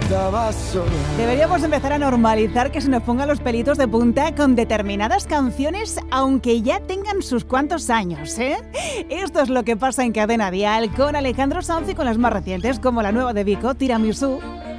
estaba sola. Deberíamos empezar a normalizar que se nos pongan los pelitos de punta con determinadas canciones, aunque ya tengan sus cuantos años, ¿eh? Esto es lo que pasa en Cadena Dial con Alejandro Sanz y con las más recientes, como la nueva de Vico, Tiramisú.